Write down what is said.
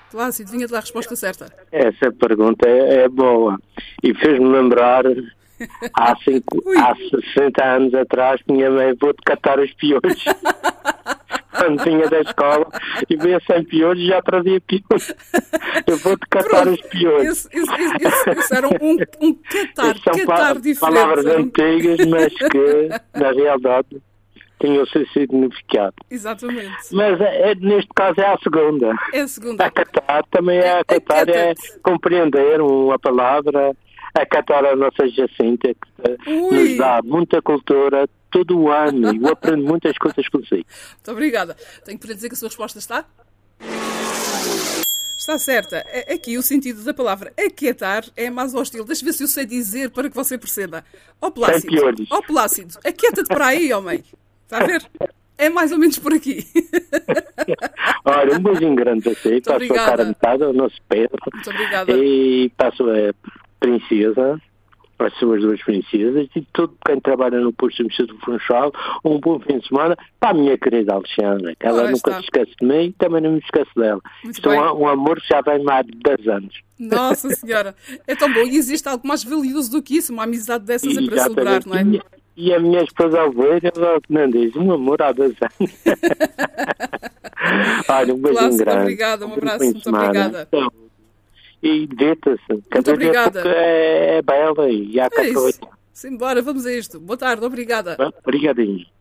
Plácido, vinha-te lá a resposta certa. Essa pergunta é boa. E fez-me lembrar, Ui. há 60 anos atrás, minha mãe, vou-te catar os piolhos. Quando vinha da escola e veio sem piolhos, já trazia piolhos. Eu vou-te catar Pronto. os piolhos. Isso era um catar, São catar diferente. palavras antigas, mas que, na realidade, tinham o seu significado. Exatamente. Mas neste caso é a segunda. É a segunda. Acatar também é acatar, é compreender uma palavra, acatar a nossa Jacinta, que nos dá muita cultura todo o ano. Eu aprendo muitas coisas consigo. Muito obrigada. Tenho para dizer que a sua resposta está? Está certa. Aqui o sentido da palavra aquietar é mais hostil. Deixa eu ver se eu sei dizer para que você perceba. Ó Plácido, ó Plácido, aquieta-te para aí, homem. Está a ver? É mais ou menos por aqui. Olha, um beijinho grande a você. Passo a cara metade ao nosso Pedro. Muito obrigada. E passo a princesa, as suas duas princesas e todo quem trabalha no posto de Mexer do Funchal. Um bom fim de semana para a minha querida Alexandra, que ela nunca se esquece de mim e também não me esquece dela. Isto é um amor que já vem mais de 10 anos. Nossa Senhora, é tão bom. E existe algo mais valioso do que isso? Uma amizade dessas é para celebrar, não é? E a minha esposa Alveira, ela não diz, um amor há 2 anos. Olha, um beijinho grande. Obrigada, um abraço, muito obrigada. Então, e dita-se, muito obrigada. É bela e há 14. Simbora, vamos a isto. Boa tarde, obrigada. Obrigadinho.